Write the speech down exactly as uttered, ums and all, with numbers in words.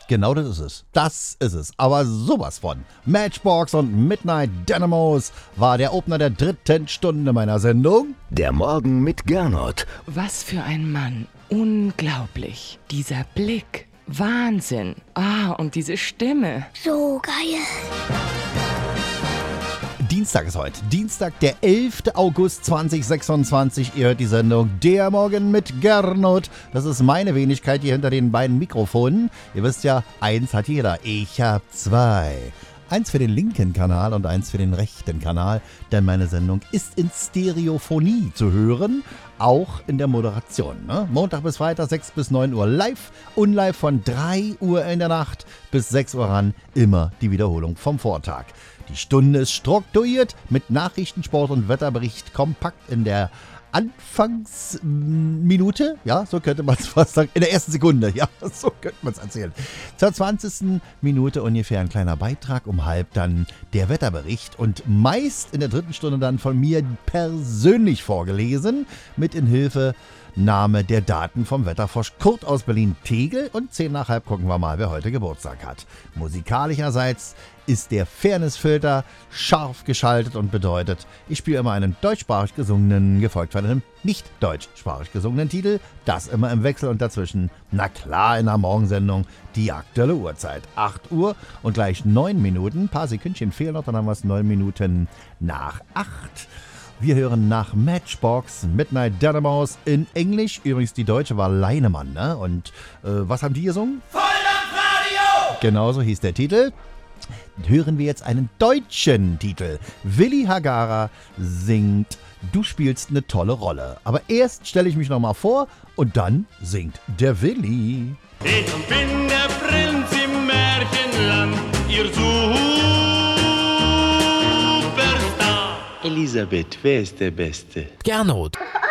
Genau das ist es. Das ist es. Aber sowas von. Matchbox und Midnight Dynamos war der Opener der dritten Stunde meiner Sendung. Der Morgen mit Gernot. Was für ein Mann. Unglaublich. Dieser Blick. Wahnsinn. Ah, und diese Stimme. So geil. Dienstag ist heute. Dienstag, der elfter August zweitausendsechsundzwanzig. Ihr hört die Sendung Der Morgen mit Gernot. Das ist meine Wenigkeit hier hinter den beiden Mikrofonen. Ihr wisst ja, eins hat jeder. Ich hab zwei. Eins für den linken Kanal und eins für den rechten Kanal, denn meine Sendung ist in Stereophonie zu hören, auch in der Moderation. Ne? Montag bis Freitag, sechs bis neun Uhr live und live von drei Uhr in der Nacht bis sechs Uhr ran, immer die Wiederholung vom Vortag. Die Stunde ist strukturiert mit Nachrichten, Sport und Wetterbericht kompakt in der Anfangsminute, ja, so könnte man es fast sagen, in der ersten Sekunde, ja, so könnte man es erzählen. Zur zwanzigsten Minute ungefähr ein kleiner Beitrag, um halb dann der Wetterbericht und meist in der dritten Stunde dann von mir persönlich vorgelesen, mit in Hilfe Name der Daten vom Wetterfrosch Kurt aus Berlin-Tegel und zehn nach halb gucken wir mal, wer heute Geburtstag hat. Musikalischerseits ist der Fairnessfilter scharf geschaltet und bedeutet, ich spiele immer einen deutschsprachig gesungenen, gefolgt von einem nicht deutschsprachig gesungenen Titel, das immer im Wechsel und dazwischen, na klar, in der Morgensendung, die aktuelle Uhrzeit, acht Uhr und gleich neun Minuten, ein paar Sekündchen fehlen noch, dann haben wir es neun Minuten nach acht. Wir hören nach Matchbox Midnight Dynamos in Englisch. Übrigens, die deutsche war Leinemann, ne? Und äh, was haben die gesungen? Volldampfradio! Genauso hieß der Titel. Hören wir jetzt einen deutschen Titel. Willi Hagara singt Du spielst eine tolle Rolle. Aber erst stelle ich mich nochmal vor und dann singt der Willi. Ich bin der Prinz im Märchenland, ihr Superstar. Elisabeth, wer ist der Beste? Gernot.